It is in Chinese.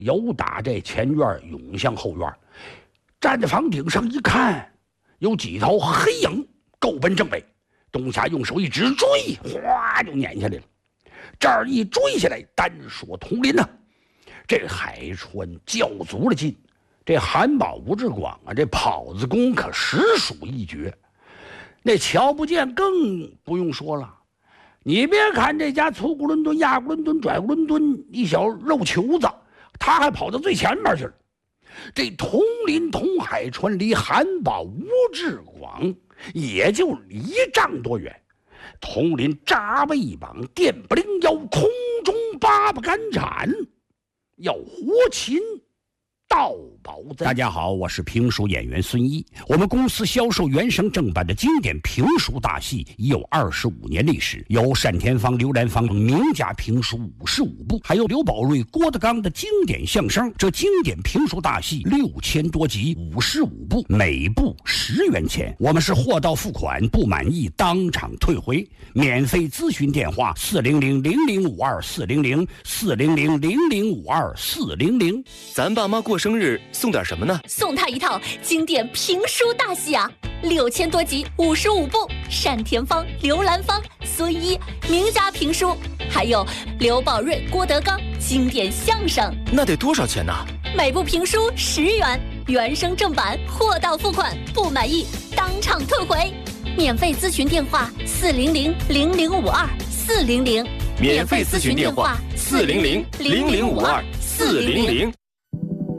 由打这前院涌向后院，站在房顶上一看，有几头黑影够奔正北。东霞用手一指，追，哗就撵下来了。这儿一追下来，单说佟林呢，这海川较足了劲。这韩宝、吴志广啊，这跑子功可实属一绝。那乔不见更不用说了。你别看这家粗咕伦敦、压咕伦敦、拽咕伦敦一小肉球子，他还跑到最前面去了。这佟林、佟海川离韩宝、吴志广也就1丈多远。佟林扎背一膀，电不灵腰，空中八不敢铲，要活擒盗宝在。大家好，我是评书演员孙一。我们公司销售原声正版的经典评书大戏已有25年历史，有单田芳、刘兰芳名家评书55部，还有刘宝瑞、郭德纲的经典相声。这经典评书大戏6000多集，55部，每部10元钱。我们是货到付款，不满意当场退回。免费咨询电话400-0052-400，400-0052-400。 咱爸妈过生日送点什么呢？ 送他一套经典评书大戏啊，6000多集，55部，单田芳、刘兰芳、孙一名家评书，还有刘宝瑞、郭德纲经典相声。 那得多少钱呢？ 每部评书10元，原声正版，货到付款，不满意当场退回。免费咨询电话400-0052-400， 免费咨询电话400-0052-400。